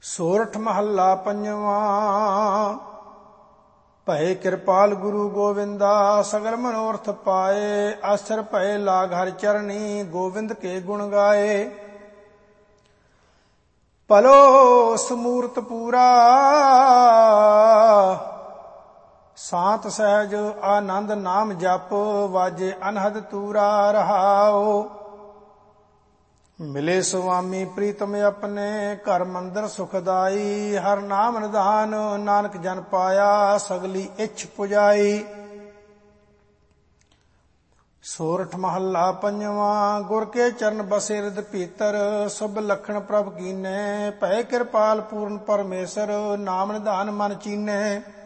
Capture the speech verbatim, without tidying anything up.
ਸੋਰਠ ਮਹੱਲਾ ਪੰਜਵਾਂ। ਭਏ ਕਿਰਪਾਲ ਗੁਰੂ ਗੋਵਿੰਦਾ, ਸਗਲ ਮਨੋਰਥ ਪਾਏ। ਆਸਰ ਭਏ ਲਾਗ ਹਰਿ ਚਰਣੀ, ਗੋਵਿੰਦ ਕੇ ਗੁਣ ਗਾਏ। ਭਲੋ ਸਮੂਰਤ ਪੂਰਾ, ਸਾਤ ਸਹਿਜ ਆਨੰਦ ਨਾਮ ਜਪ। ਵਾਜੇ ਅਨਹਦ ਤੂਰਾ ਰਹਾਓ। ਮਿਲੇ ਸੁਆਮੀ ਪ੍ਰੀਤਮ ਆਪਣੇ, ਘਰ ਮੰਦਰ ਸੁਖਦਾਈ। ਹਰ ਨਾਮ ਨਿਧਾਨ ਨਾਨਕ ਜਨ ਪਾਇਆ, ਸਗਲੀ ਇੱਛ ਪੁਜਾਈ। ਸੋਰਠ ਮਹੱਲਾ ਪੰਜਵਾਂ। ਗੁਰ ਕੇ ਚਰਨ ਬਸੇ ਹਿਰਦ ਭੀਤਰ, ਸੁਭ ਲਖਣ ਪ੍ਰਭ ਕੀਨੇ। ਭਏ ਕਿਰਪਾਲ ਪੂਰਨ ਪਰਮੇਸ਼ਰ, ਨਾਮ ਨਿਧਾਨ ਮਨ ਚੀਨੇ।